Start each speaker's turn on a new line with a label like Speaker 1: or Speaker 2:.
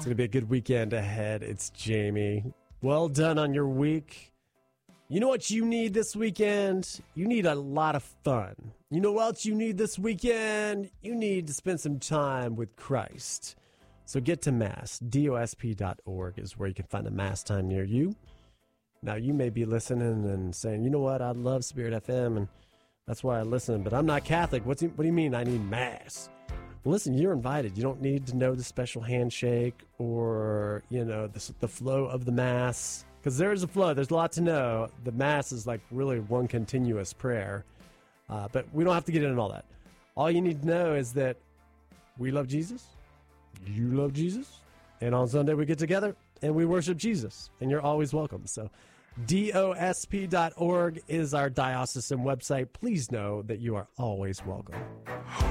Speaker 1: It's going to be a good weekend ahead. It's Jamie. Well done on your week. You know what you need this weekend? You need a lot of fun. You know what else you need this weekend? You need to spend some time with Christ. So get to Mass. DOSP.org is where you can find a Mass time near you. Now, you may be listening and saying, you know what, I love Spirit FM, and that's why I listen, but I'm not Catholic. What do you mean I need Mass? Listen, you're invited. You don't need to know the special handshake or, the flow of the Mass. Because there is a flow. There's a lot to know. The Mass is like really one continuous prayer. But we don't have to get into all that. All you need to know is that we love Jesus. You love Jesus. And on Sunday we get together and we worship Jesus. And you're always welcome. So DOSP.org is our diocesan website. Please know that you are always welcome.